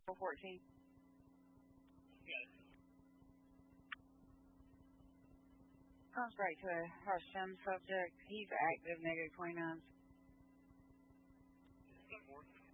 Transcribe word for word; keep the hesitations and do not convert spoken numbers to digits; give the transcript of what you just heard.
fourteen. Got it. Comes right to a Hashem subject. He's active, negative twenty-nine. Step forward.